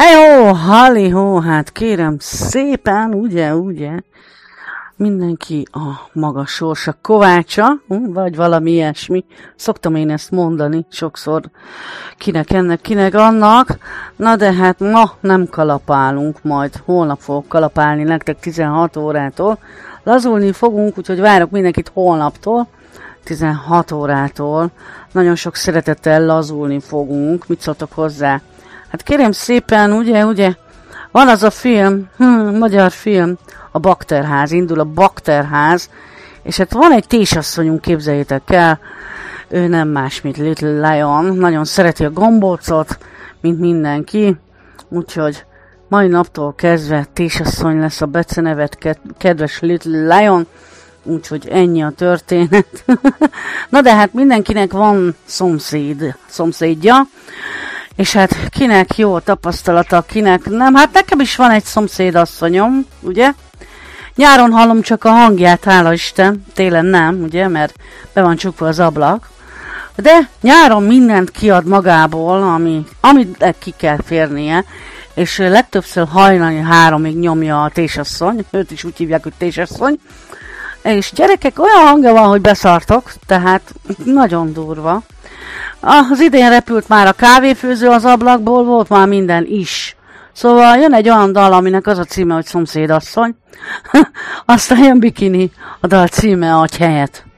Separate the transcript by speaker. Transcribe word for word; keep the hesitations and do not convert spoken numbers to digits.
Speaker 1: Hejó, halihó, hát kérem szépen, ugye, ugye, mindenki a maga sorsa kovácsa, vagy valami ilyesmi. Szoktam én ezt mondani sokszor, kinek ennek, kinek annak. Na de hát ma nem kalapálunk, majd holnap fogok kalapálni nektek tizenhat órától. Lazulni fogunk, úgyhogy várok mindenkit holnaptól, tizenhat órától. Nagyon sok szeretettel lazulni fogunk. Mit szóltok hozzá? Hát kérem szépen, ugye, ugye, van az a film, hm, magyar film, a Bakterház, indul a Bakterház, és hát van egy tésasszonyunk, képzeljétek el, ő nem más, mint Little Lion, nagyon szereti a gombócot, mint mindenki, úgyhogy mai naptól kezdve tésasszony lesz a becenevet, kedves Little Lion, úgyhogy ennyi a történet. Na de hát mindenkinek van szomszéd, szomszédja, és hát kinek jó tapasztalata, kinek nem. Hát nekem is van egy szomszédasszonyom, ugye? Nyáron hallom csak a hangját, hála Isten, télen nem, ugye, mert be van csukva az ablak. De nyáron mindent kiad magából, ami, amit ki kell férnie, és legtöbbször hajnali háromig nyomja a tésasszony, őt is úgy hívják, hogy tésasszony. És gyerekek, olyan hangja van, hogy beszartok, tehát nagyon durva. Az idén repült már a kávéfőző az ablakból, volt már minden is. Szóval jön egy olyan dal, aminek az a címe, hogy Szomszédasszony. Aztán jön Bikini, a dal címe, Adj helyet.